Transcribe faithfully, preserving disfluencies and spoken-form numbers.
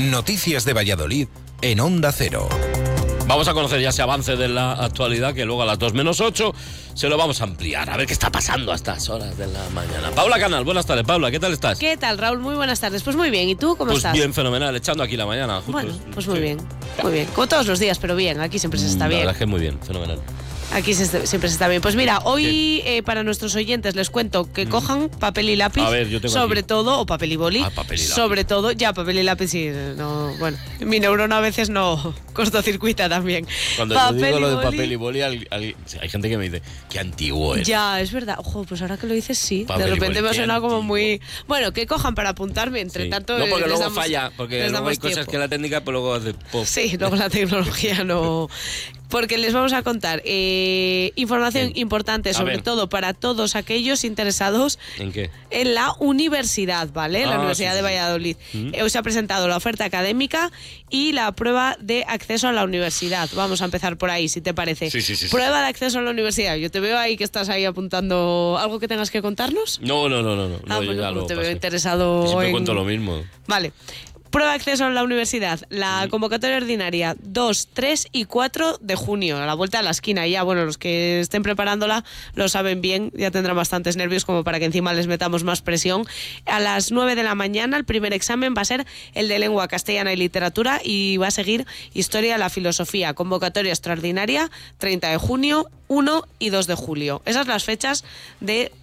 Noticias de Valladolid en Onda Cero. Vamos a conocer ya ese avance de la actualidad, que luego a las dos menos ocho se lo vamos a ampliar, a ver qué está pasando a estas horas de la mañana. Paula Canal, buenas tardes. Paula, ¿qué tal estás? ¿Qué tal, Raúl? Muy buenas tardes. Pues muy bien, ¿y tú cómo pues estás? Pues bien, fenomenal, echando aquí la mañana. Justo. Bueno, pues muy sí. bien, muy bien. Como todos los días, pero bien, aquí siempre se está la bien. La verdad es que muy bien, fenomenal. Aquí se, siempre se está bien. Pues mira, hoy eh, para nuestros oyentes les cuento que cojan papel y lápiz, a ver, yo tengo sobre aquí. todo, o papel y boli, ah, papel y lápiz. sobre todo, ya papel y lápiz, sí, no, bueno, mi neurona a veces no cortocircuita también. Cuando papel yo digo lo de boli, papel y boli, al, al, hay gente que me dice, qué antiguo es. Ya, es verdad. Ojo, pues ahora que lo dices, sí. Papel de y repente boli, me ha qué sonado como antiguo. muy... Bueno, que cojan para apuntarme, entre Sí. tanto... No, porque les luego damos- falla, porque les luego hay damos cosas tiempo. que la técnica, pues luego hace pop. Sí, luego la tecnología no... Porque les vamos a contar eh, información Sí. importante, A sobre ver. todo para todos aquellos interesados ¿En qué? en la universidad, ¿vale? La Ah, Universidad sí, de sí, sí. Valladolid. Mm. Eh, Hoy se ha presentado la oferta académica y la prueba de acceso a la universidad. Vamos a empezar por ahí, si te parece. Sí, sí, sí, sí. Prueba de acceso a la universidad. Yo te veo ahí que estás ahí apuntando algo que tengas que contarnos. No, no, no, no. no. Ah, no, yo bueno, ya como lo te veo pasé. interesado Siempre en... cuento lo mismo. Vale. Prueba de acceso a la universidad. La convocatoria ordinaria dos, tres y cuatro de junio, a la vuelta de la esquina. Ya, bueno, los que estén preparándola lo saben bien, ya tendrán bastantes nervios como para que encima les metamos más presión. A las nueve de la mañana el primer examen va a ser el de lengua castellana y literatura y va a seguir historia de la filosofía. Convocatoria extraordinaria, treinta de junio, uno y dos de julio. Esas las fechas de